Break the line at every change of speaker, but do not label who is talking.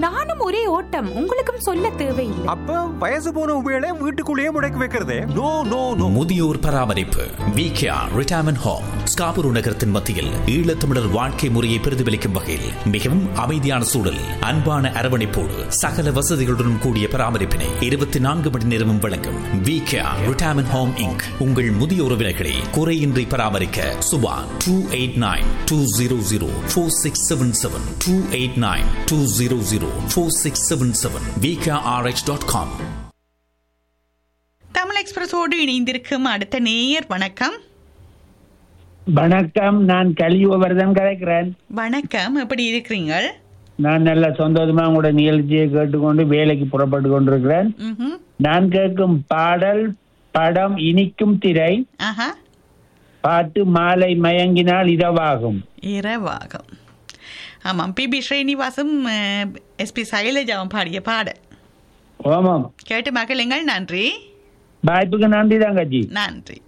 நானும் ஒரே ஓட்டம். உங்களுக்கும் சொல்ல தேவையில்லை.
அப்ப வயசு போன உபயோக வீட்டுக்குள்ளேயே முடக்கி வைக்கிறதே. No no no.
முதியோர் பராமரிப்பு விகேஆர் ரிட்டையர்மெண்ட் ஹோம் ஸ்காபுரு நகரத்தின் மத்தியில் ஈழத்தமிழர் வாழ்க்கை முறையை பிரதிபலிக்கும் வகையில் மிகவும் அமைதியான சூழல், அன்பான அரவணைப்போடு சகல வசதிகளுடன் கூடிய பராமரிப்பினை 24 மணி நேரமும் வழங்கும் விகேஆர் ரிட்டையர்மெண்ட் ஹோம் இன்க். உங்கள் முதிய உறவினர்களை குறையின்றி பராமரிக்க சுபா 289-200-4677 289-200-4677 vkrh.com.
தமிழ் எக்ஸ்பிரஸோடு இணைந்திருக்கும் அடுத்த நேயர். வணக்கம்.
வணக்கம், நான் கலியுகவர்தன் கதைக்கிறேன்.
வணக்கம், எப்படி இருக்கிறீங்க?
நான் நல்ல சந்தோஷமா உங்களோட நிகழ்ச்சியை கேட்டுக்கொண்டு வேலைக்கு புறப்பட்டு கொண்டிருக்கிறேன். நான் கேட்கும் பாடல் படம் இனிக்கும் திரை, பாட்டு மாலை மயங்கினால் இரவாகும்.
இரவாகும். ஆமாம், பி.பி. ஸ்ரீனிவாசும் எஸ்.பி. சைலஜாவும் பாடிய பாடல்.
ஆமாம்,
கேட்டு மகிழுங்கள். நன்றி.
வாய்ப்புக்கு நன்றி தங்கச்சி.
நன்றி.